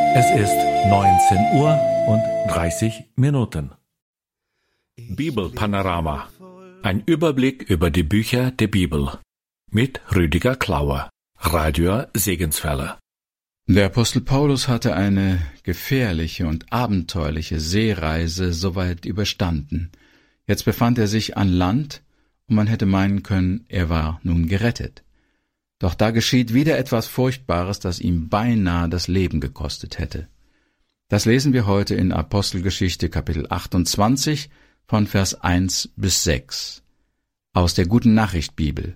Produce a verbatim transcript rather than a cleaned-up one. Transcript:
Es ist neunzehn Uhr und dreißig Minuten. Bibelpanorama. Ein Überblick über die Bücher der Bibel. Mit Rüdiger Klauer, Radio Segenswelle. Der Apostel Paulus hatte eine gefährliche und abenteuerliche Seereise soweit überstanden. Jetzt befand er sich an Land, und man hätte meinen können, er war nun gerettet. Doch da geschieht wieder etwas Furchtbares, das ihm beinahe das Leben gekostet hätte. Das lesen wir heute in Apostelgeschichte Kapitel achtundzwanzig von Vers eins bis sechs aus der Guten Nachricht Bibel.